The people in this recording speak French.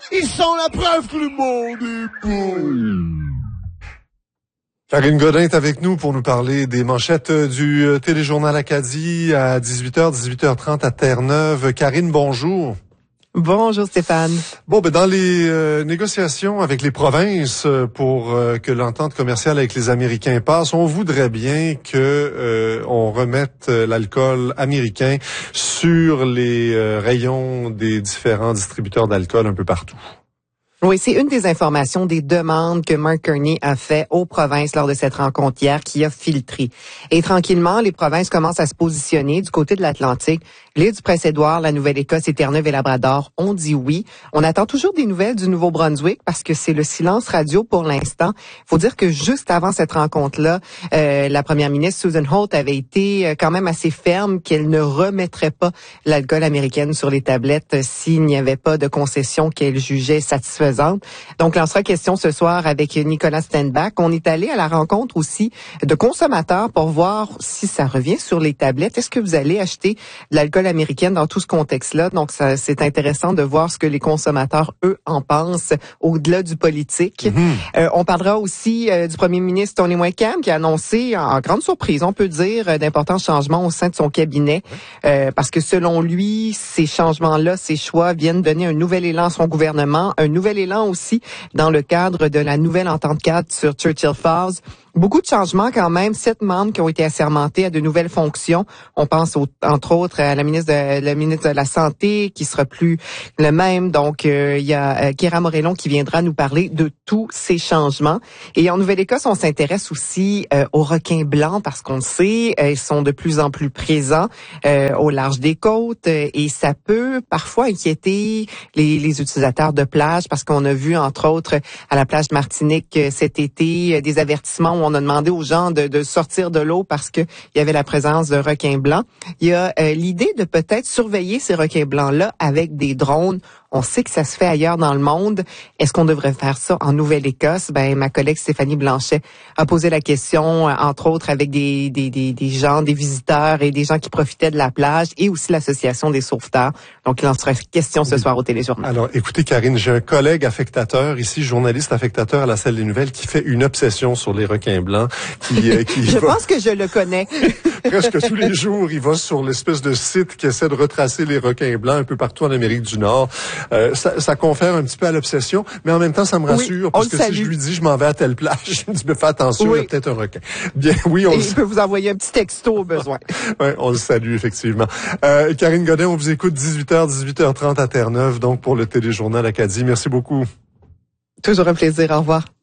Ils sont la preuve que le monde est beau. Karine Godin est avec nous pour nous parler des manchettes du Téléjournal Acadie à 18h, 18h30 à Terre-Neuve. Karine, bonjour. Bonjour Stéphane. Bon, dans les négociations avec les provinces pour que l'entente commerciale avec les Américains passe, on voudrait bien que on remette l'alcool américain sur les rayons des différents distributeurs d'alcool un peu partout. Oui, c'est une des informations, des demandes que Mark Carney a fait aux provinces lors de cette rencontre hier qui a filtré. Et tranquillement, les provinces commencent à se positionner du côté de l'Atlantique. L'île du Prince-Édouard, la Nouvelle-Écosse et Terre-Neuve et Labrador ont dit oui. On attend toujours des nouvelles du Nouveau-Brunswick parce que c'est le silence radio pour l'instant. Faut dire que juste avant cette rencontre-là, la première ministre Susan Holt avait été quand même assez ferme qu'elle ne remettrait pas l'alcool américaine sur les tablettes s'il n'y avait pas de concession qu'elle jugeait satisfaisante. Donc, il en sera question ce soir avec Nicolas Stenbach. On est allé à la rencontre aussi de consommateurs pour voir si ça revient sur les tablettes. Est-ce que vous allez acheter de l'alcool américaine dans tout ce contexte-là? Donc, c'est intéressant de voir ce que les consommateurs, eux, en pensent au-delà du politique. On parlera aussi du premier ministre Tony Wickham qui a annoncé, en grande surprise, on peut dire, d'importants changements au sein de son cabinet. Parce que selon lui, ces changements-là, ces choix viennent donner un nouvel élan à son gouvernement, un nouvel élan aussi dans le cadre de la nouvelle entente cadre sur Churchill Falls. Beaucoup de changements quand même, 7 membres qui ont été assermentés à de nouvelles fonctions. On pense entre autres à la ministre de la Santé qui sera plus le même. Donc il y a Kira Morellon qui viendra nous parler de tous ces changements. Et en Nouvelle-Écosse, on s'intéresse aussi aux requins blancs parce qu'on le sait, ils sont de plus en plus présents au large des côtes et ça peut parfois inquiéter les utilisateurs de plage parce qu'on a vu entre autres à la plage de Martinique cet été des avertissements où on a demandé aux gens de sortir de l'eau parce que il y avait la présence de requins blancs. Il y a l'idée de peut-être surveiller ces requins blancs-là avec des drones. On sait que ça se fait ailleurs dans le monde. Est-ce qu'on devrait faire ça en Nouvelle-Écosse? Ma collègue Stéphanie Blanchet a posé la question, entre autres, avec des gens, des visiteurs et des gens qui profitaient de la plage et aussi l'Association des sauveteurs. Donc, il en sera question ce soir au Téléjournal. Alors, écoutez, Karine, j'ai un collègue affectateur ici, journaliste affectateur à la Salle des Nouvelles, qui fait une obsession sur les requins blancs. Je pense que je le connais. Presque tous les jours, il va sur l'espèce de site qui essaie de retracer les requins blancs un peu partout en Amérique du Nord. Ça confère un petit peu à l'obsession, mais en même temps, ça me rassure, parce que si je lui dis, je m'en vais à telle plage, je me fais attention, il y a peut-être un requin. Bien, oui, il peut vous envoyer un petit texto au besoin. Oui, on le salue, effectivement. Karine Godin, on vous écoute 18h, 18h30 à Terre-Neuve, donc pour le Téléjournal Acadie. Merci beaucoup. Toujours un plaisir. Au revoir.